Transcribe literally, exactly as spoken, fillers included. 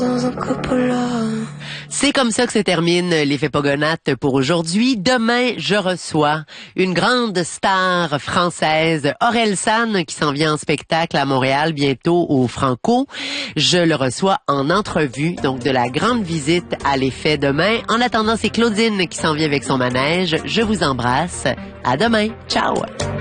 dans un Coppola. C'est comme ça que se termine l'effet Pogonates pour aujourd'hui. Demain, je reçois une grande star française, Aurel San, qui s'en vient en spectacle à Montréal, bientôt au Franco. Je le reçois en entrevue, donc de la grande visite à l'effet demain. En attendant, c'est Claudine qui s'en vient avec son manège. Je vous embrasse. À demain. Ciao!